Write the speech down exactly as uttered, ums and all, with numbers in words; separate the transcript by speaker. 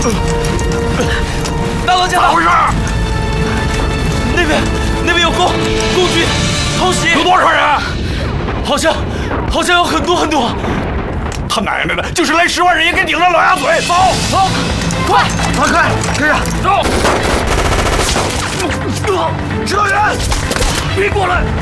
Speaker 1: 大王驾到！
Speaker 2: 咋回事？
Speaker 1: 那边，那边有公公军偷袭，
Speaker 2: 有多少人？
Speaker 1: 好像，好像有很多很多。
Speaker 2: 他奶奶的，就是来十万人也给顶上老鸭嘴！走走，
Speaker 1: 快，
Speaker 2: 快快，跟上，走！指导员，别过来！